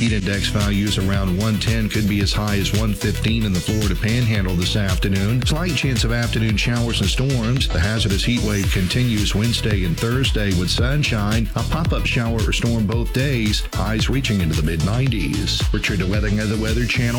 Heat index values around 110, could be as high as 115 in the Florida Panhandle this afternoon. Slight chance of afternoon showers and storms. The hazardous heat wave continues Wednesday and Thursday with sunshine, a pop-up shower or storm both days, highs reaching into the mid-90s. Richard DeWethinger, the Weather Channel.